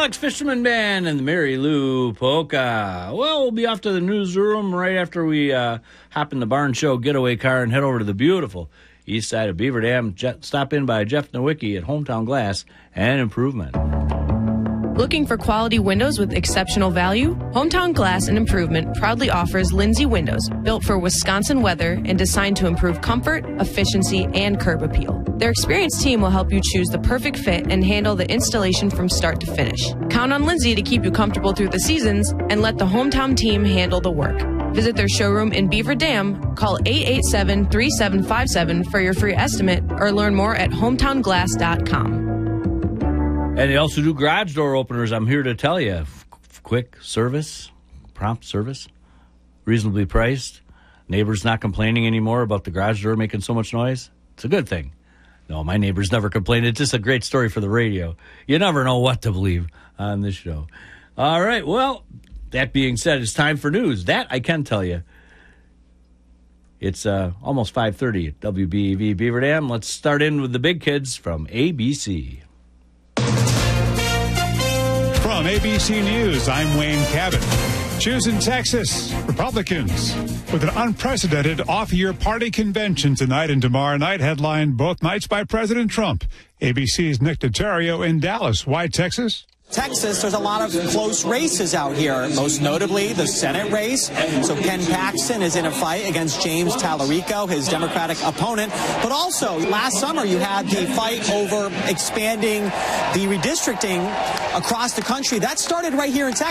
Alex Fisherman Band and the Mary Lou Polka. Well, we'll be off to the newsroom right after we hop in the Barn Show getaway car and head over to the beautiful east side of Beaver Dam. Stop in by Jeff Nowicki at Hometown Glass and Improvement. Looking for quality windows with exceptional value? Hometown Glass and Improvement proudly offers Lindsay Windows, built for Wisconsin weather and designed to improve comfort, efficiency, and curb appeal. Their experienced team will help you choose the perfect fit and handle the installation from start to finish. Count on Lindsay to keep you comfortable through the seasons and let the Hometown team handle the work. Visit their showroom in Beaver Dam, call 887-3757 for your free estimate, or learn more at hometownglass.com. And they also do garage door openers, I'm here to tell you. Quick service, prompt service, reasonably priced. Neighbors not complaining anymore about the garage door making so much noise. It's a good thing. No, my neighbors never complain. It's just a great story for the radio. You never know what to believe on this show. All right, well, that being said, it's time for news. That I can tell you. It's almost 5:30 at WBEV Beaver Dam. Let's start in with the big kids from ABC. From ABC News, I'm Wayne Cabot. Choosing Texas, Republicans with an unprecedented off-year party convention tonight and tomorrow night, headlined both nights by President Trump. ABC's Nick Notario in Dallas. Why Texas? Texas, there's a lot of close races out here, most notably the Senate race. So Ken Paxton is in a fight against James Tallarico, his Democratic opponent. But also, last summer, you had the fight over expanding the redistricting across the country. That started right here in Texas.